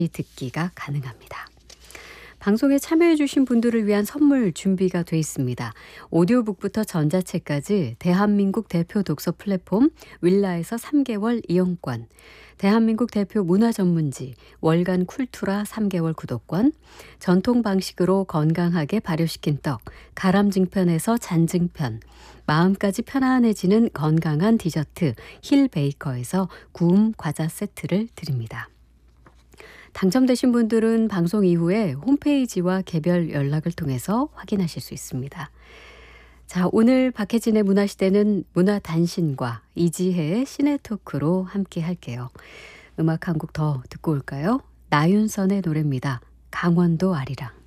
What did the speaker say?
듣기가 가능합니다. 방송에 참여해주신 분들을 위한 선물 준비가 돼 있습니다. 오디오북부터 전자책까지 대한민국 대표 독서 플랫폼 윌라에서 3개월 이용권, 대한민국 대표 문화전문지 월간 쿨투라 3개월 구독권, 전통 방식으로 건강하게 발효시킨 떡 가람증편에서 잔증편, 마음까지 편안해지는 건강한 디저트 힐 베이커에서 구움 과자 세트를 드립니다. 당첨되신 분들은 방송 이후에 홈페이지와 개별 연락을 통해서 확인하실 수 있습니다. 자, 오늘 박혜진의 문화시대는 문화단신과 이지혜의 시네토크로 함께 할게요. 음악 한 곡 더 듣고 올까요? 나윤선의 노래입니다. 강원도 아리랑.